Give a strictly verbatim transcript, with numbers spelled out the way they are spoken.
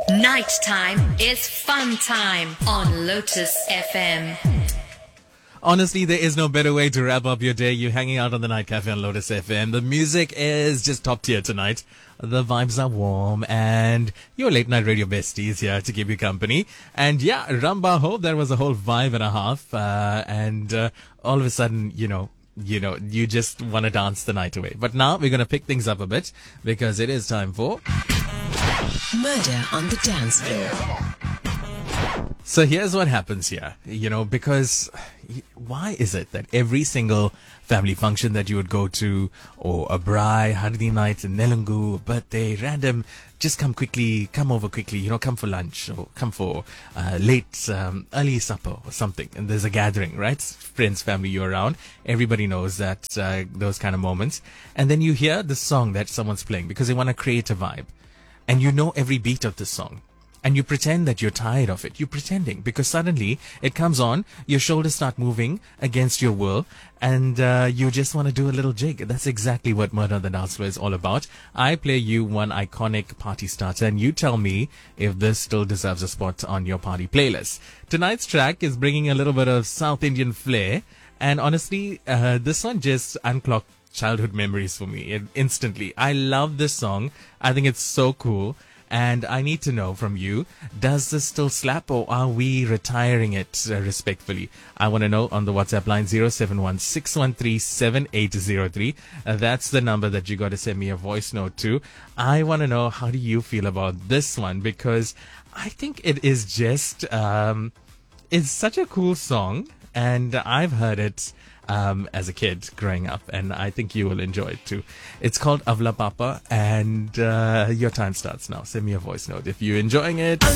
Nighttime is fun time on Lotus F M. Honestly, there is no better way to wrap up your day. You're hanging out on the Night Cafe on Lotus F M. The music is just top tier tonight. The vibes are warm, and your late night radio bestie is here to keep you company. And yeah, Ramba Ho, there was a whole vibe and a half, uh, and uh, all of a sudden, you know, you know, you just want to dance the night away. But now we're going to pick things up a bit because it is time for Murder on the Dance Floor. So here's what happens here, you know, because why is it that every single family function that you would go to, or a braai, Hardi night, Nelungu, birthday, random, just come quickly, come over quickly, you know, come for lunch, or come for uh, late, um, early supper or something, and there's a gathering, right? Friends, family, you're around. Everybody knows that, uh, those kind of moments. And then you hear the song that someone's playing because they want to create a vibe. And you know every beat of the song. And you pretend that you're tired of it. You're pretending because suddenly it comes on, your shoulders start moving against your will, and uh, you just want to do a little jig. That's exactly what Murder on the Dance Floor is all about. I play you one iconic party starter, and you tell me if this still deserves a spot on your party playlist. Tonight's track is bringing a little bit of South Indian flair, and honestly, uh, this one just unclocked childhood memories for me it, instantly. I love this song. I think it's so cool. And I need to know from you, does this still slap or are we retiring it uh, respectfully? I want to know on the WhatsApp line zero seven one six one three seven eight zero three. Uh, that's the number that you got to send me a voice note to. I want to know, how do you feel about this one? Because I think it is just, um, it's such a cool song, and I've heard it Um, as a kid growing up, and I think you will enjoy it too. It's called Avla Papa, and uh, your time starts now. Send me a voice note if you're enjoying it.